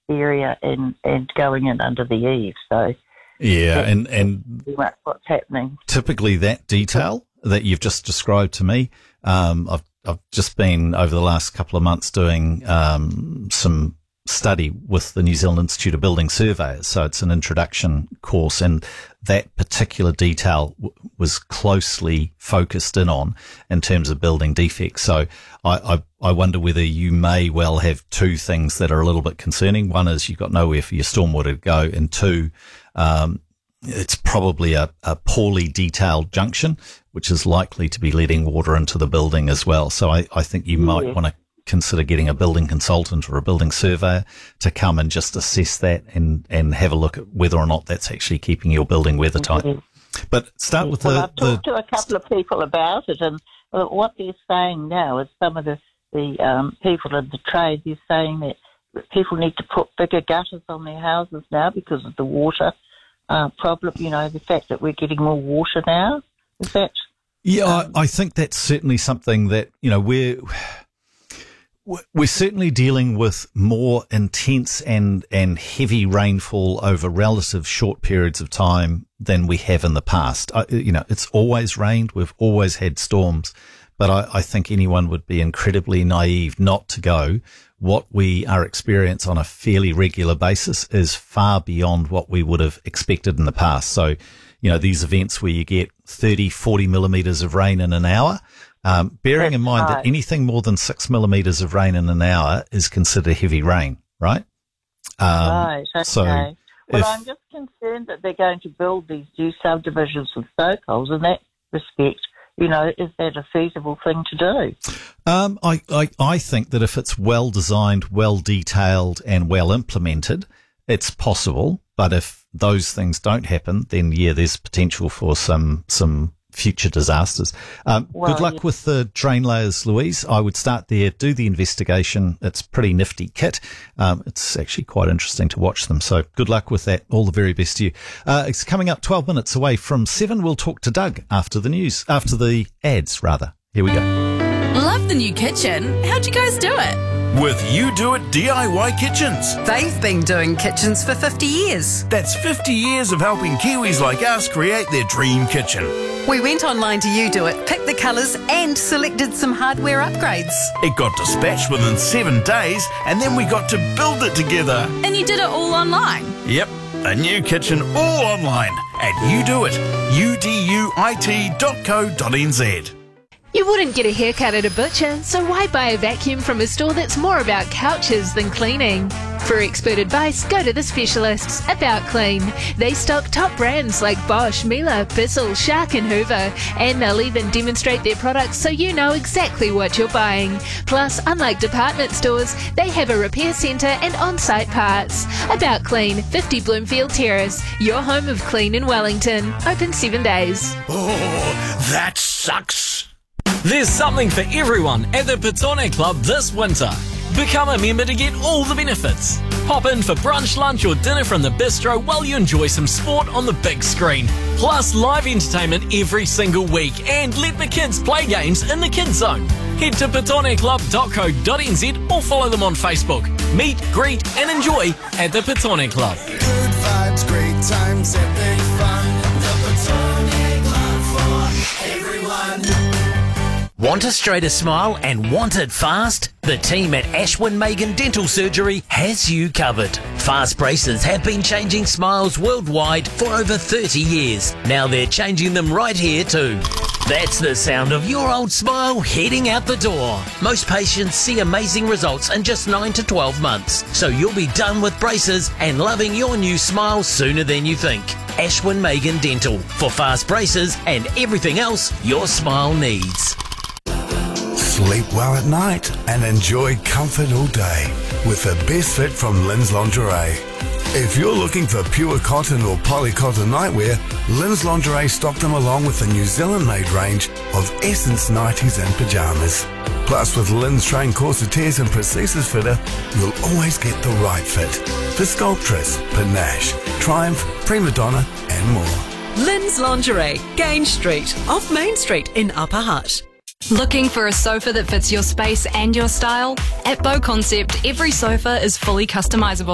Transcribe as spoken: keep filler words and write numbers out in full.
area and, and going in under the eave. So yeah, and, and pretty much what's happening. Typically that detail that you've just described to me, um, I've, I've just been over the last couple of months doing um, some study with the New Zealand Institute of Building Surveyors. So it's an introduction course, and that particular detail w- was closely focused in on in terms of building defects. So I, I, I wonder whether you may well have two things that are a little bit concerning. One is you've got nowhere for your stormwater to go, and two, um, it's probably a, a poorly detailed junction, which is likely to be letting water into the building as well. So I, I think you might Yeah. want to consider getting a building consultant or a building surveyor to come and just assess that and, and have a look at whether or not that's actually keeping your building weathertight. Mm-hmm. But start with well, the... I've talked the, to a couple of people about it, and uh, what they're saying now is some of the, the um, people in the trade, they're saying that people need to put bigger gutters on their houses now because of the water uh, problem, you know, the fact that we're getting more water now. Is that... Yeah, um, I, I think that's certainly something that, you know, we're... We're certainly dealing with more intense and, and heavy rainfall over relative short periods of time than we have in the past. I, you know, it's always rained. We've always had storms, but I, I think anyone would be incredibly naive not to go. What we are experiencing on a fairly regular basis is far beyond what we would have expected in the past. So, you know, these events where you get thirty, forty millimetres of rain in an hour, Um, bearing That's in mind right. that anything more than six millimetres of rain in an hour is considered heavy rain, right? Um, right, okay. So well, if, I'm just concerned that they're going to build these new subdivisions with soak holes. In that respect, you know, is that a feasible thing to do? um, I, I, I think that if it's well designed, well detailed and well implemented, it's possible. But if those things don't happen, then yeah, there's potential for some, some future disasters. Um, Well, good luck yeah. with the drain layers, Louise. I would start there, do the investigation. It's a pretty nifty kit. Um, it's actually quite interesting to watch them. So good luck with that. All the very best to you. Uh, it's coming up twelve minutes away from seven. We'll talk to Doug after the news, after the ads, rather. Here we go. Love the new kitchen. How'd you guys do it? With You Do It D I Y Kitchens. They've been doing kitchens for fifty years. That's fifty years of helping Kiwis like us create their dream kitchen. We went online to You Do It, picked the colours and selected some hardware upgrades. It got dispatched within seven days and then we got to build it together. And you did it all online. Yep, a new kitchen all online at You Do It, U D U I T dot co dot N Z. You wouldn't get a haircut at a butcher, so why buy a vacuum from a store that's more about couches than cleaning? For expert advice, go to the specialists, About Clean. They stock top brands like Bosch, Miele, Bissell, Shark and Hoover, and they'll even demonstrate their products so you know exactly what you're buying. Plus, unlike department stores, they have a repair centre and on-site parts. About Clean, fifty Bloomfield Terrace, your home of clean in Wellington. Open seven days. Oh, that sucks. There's something for everyone at the Petone Club this winter. Become a member to get all the benefits. Pop in for brunch, lunch or dinner from the bistro while you enjoy some sport on the big screen. Plus live entertainment every single week and let the kids play games in the kids zone. Head to petone club dot co dot n z or follow them on Facebook. Meet, greet and enjoy at the Petone Club. Good vibes, great times, epic fun. The Petone Club for everyone. Want a straighter smile and want it fast? The team at Ashwin Megan Dental Surgery has you covered. Fast braces have been changing smiles worldwide for over thirty years. Now they're changing them right here too. That's the sound of your old smile heading out the door. Most patients see amazing results in just nine to twelve months. So you'll be done with braces and loving your new smile sooner than you think. Ashwin Megan Dental for fast braces and everything else your smile needs. Sleep well at night and enjoy comfort all day with the best fit from Lynn's Lingerie. If you're looking for pure cotton or polycotton nightwear, Lynn's Lingerie stock them along with the New Zealand-made range of Essence nighties and pyjamas. Plus, with Lynn's trained corsetiers and prosthesis fitter, you'll always get the right fit for Sculptress, Panache, Triumph, Prima Donna and more. Lynn's Lingerie, Grange Street, off Main Street in Upper Hutt. Looking for a sofa that fits your space and your style? At Bow Concept, every sofa is fully customisable.